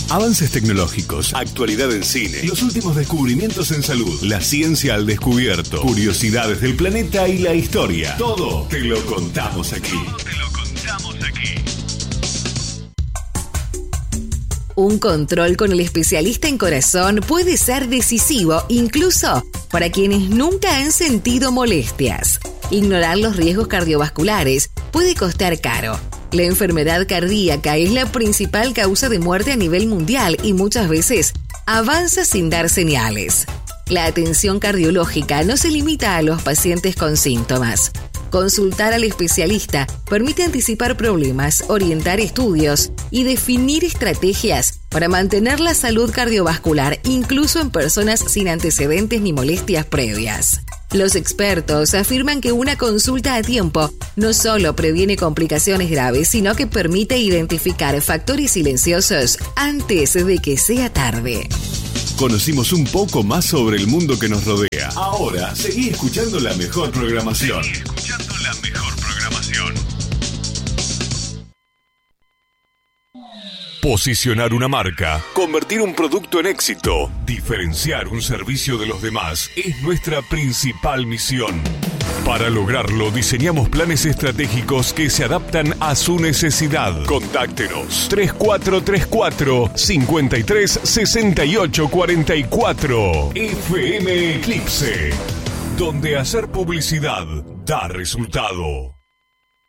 Avances tecnológicos, actualidad en cine, los últimos descubrimientos en salud, la ciencia al descubierto, curiosidades del planeta y la historia. Todo te lo contamos aquí. Un control con el especialista en corazón puede ser decisivo, incluso para quienes nunca han sentido molestias. Ignorar los riesgos cardiovasculares puede costar caro. La enfermedad cardíaca es la principal causa de muerte a nivel mundial y muchas veces avanza sin dar señales. La atención cardiológica no se limita a los pacientes con síntomas. Consultar al especialista permite anticipar problemas, orientar estudios y definir estrategias para mantener la salud cardiovascular, incluso en personas sin antecedentes ni molestias previas. Los expertos afirman que una consulta a tiempo no solo previene complicaciones graves, sino que permite identificar factores silenciosos antes de que sea tarde. Conocimos un poco más sobre el mundo que nos rodea. Ahora, seguí escuchando la mejor programación. Posicionar una marca, convertir un producto en éxito, diferenciar un servicio de los demás es nuestra principal misión. Para lograrlo, diseñamos planes estratégicos que se adaptan a su necesidad. Contáctenos 3434-536844 FM Eclipse, donde hacer publicidad da resultado.